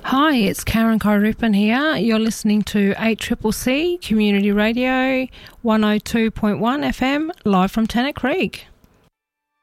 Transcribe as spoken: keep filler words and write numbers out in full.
Hi, it's Karen Kairupan here. You're listening to eight C C C Community Radio one oh two point one F M, live from Tennant Creek.